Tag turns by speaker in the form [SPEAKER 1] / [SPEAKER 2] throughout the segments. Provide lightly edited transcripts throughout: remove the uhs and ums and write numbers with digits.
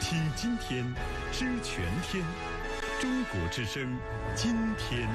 [SPEAKER 1] 听今天，知全天。中国之声，今天。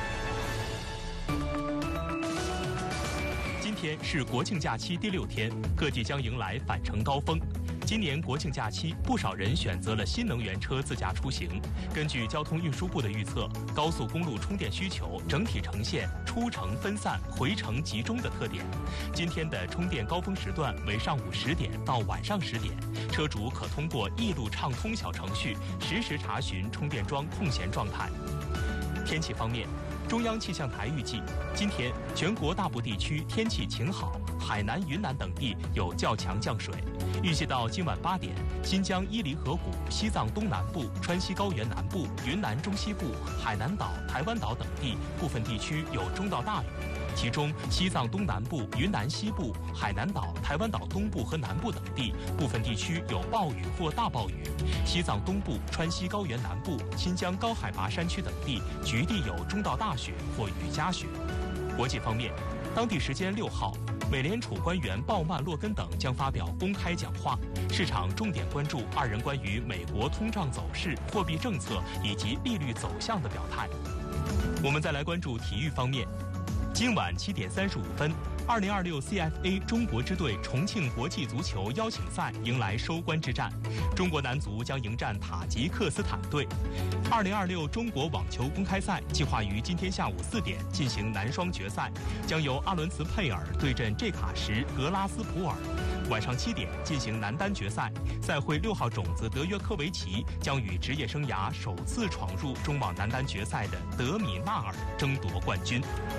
[SPEAKER 2] 今天是国庆假期第6天，各地将迎来返程高峰。今年国庆假期，不少人选择了新能源车自驾出行。根据交通运输部的预测，高速公路充电需求整体呈现出城分散、回程集中的特点。今天的充电高峰时段为上午10点到晚上10点，车主可通过易路畅通小程序实时查询充电桩空闲状态。天气方面，中央气象台预计，今天全国大部地区天气晴好，海南、云南等地有较强降水。预计到今晚8点，新疆伊犁河谷、西藏东南部、川西高原南部、云南中西部、海南岛、台湾岛等地部分地区有中到大雨，其中西藏东南部、云南西部、海南岛、台湾岛东部和南部等地部分地区有暴雨或大暴雨，西藏东部、川西高原南部、新疆高海拔山区等地局地有中到大雪或雨夹雪。国际方面，当地时间6号，美联储官员鲍曼、洛根等将发表公开讲话，市场重点关注2人关于美国通胀走势、货币政策以及利率走向的表态。我们再来关注体育方面，今晚7点35分，2026 CFA 中国支队重庆国际足球邀请赛迎来收官之战，中国男足将迎战塔吉克斯坦队。2026中国网球公开赛计划于今天下午4点进行男双决赛，将由阿伦茨佩尔对阵这卡什格拉斯普尔。晚上7点进行男单决赛，赛会6号种子德约科维奇将与职业生涯首次闯入中网男单决赛的德米纳尔争夺冠军。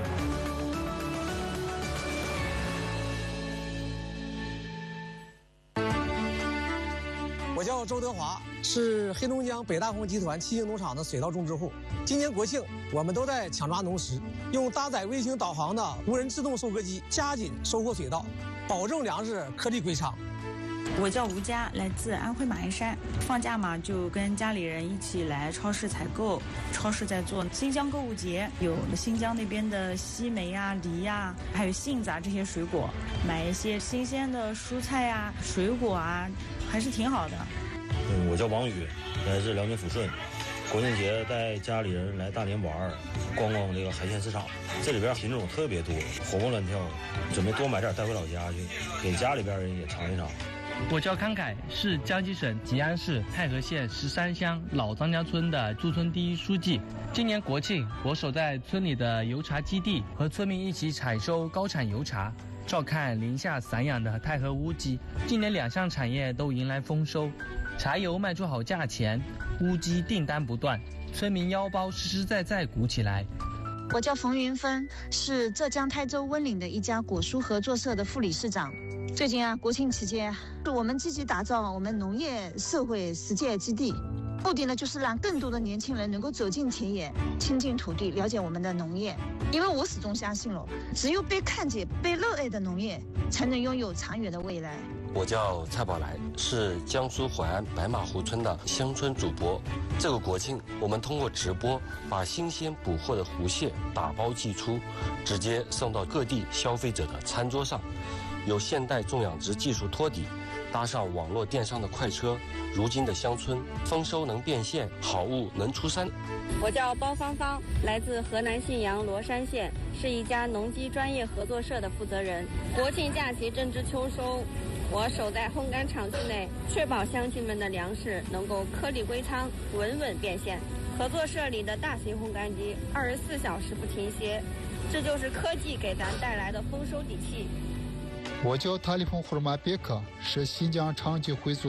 [SPEAKER 3] 我叫周德华，是黑龙江北大丰集团七星农场的水稻种植户。今年国庆，我们都在抢抓农时，用搭载卫星导航的无人自动收割机加紧收获水稻，保证粮食颗粒归仓。
[SPEAKER 4] 我叫吴佳，来自安徽马鞍山。放假嘛，就跟家里人一起来超市采购。超市在做新疆购物节，有新疆那边的西梅啊、梨啊，还有杏子啊这些水果，买一些新鲜的蔬菜啊、水果啊，还是挺好的。
[SPEAKER 5] 我叫王宇，来自辽宁抚顺。国庆节带家里人来大连玩，逛逛这个海鲜市场，这里边品种特别多，活蹦乱跳，准备多买点带回老家去，给家里边人也尝一尝。
[SPEAKER 6] 我叫康凯，是江西省吉安市太和县13乡老张家村的驻村第1书记。今年国庆，我守在村里的油茶基地，和村民一起采收高产油茶，照看林下散养的太和乌鸡。今年2项产业都迎来丰收，茶油卖出好价钱，乌鸡订单不断，村民腰包实实在在鼓起来。
[SPEAKER 7] 我叫冯云芬，是浙江台州温岭的一家果蔬合作社的副理事长。最近国庆期间，我们积极打造我们农业社会实践基地，目的呢就是让更多的年轻人能够走进田野，亲近土地，了解我们的农业。因为我始终相信了，只有被看见、被热爱的农业，才能拥有长远的未来。
[SPEAKER 8] 我叫蔡宝来，是江苏淮安白马湖村的乡村主播。这个国庆，我们通过直播把新鲜捕获的湖蟹打包寄出，直接送到各地消费者的餐桌上。有现代种养殖技术托底，搭上网络电商的快车，如今的乡村丰收能变现，好物能出山。
[SPEAKER 9] 我叫包芳芳，来自河南信阳罗山县，是一家农机专业合作社的负责人。国庆假期正值秋收，我守在烘干厂区内，确保乡亲们的粮食能够颗粒归仓，稳稳变现。合作社里的大型烘干机24小时不停歇，这就是科技给咱带来的丰收底气。
[SPEAKER 10] 我叫塔里蓬胡尔马别克，是新疆长期回族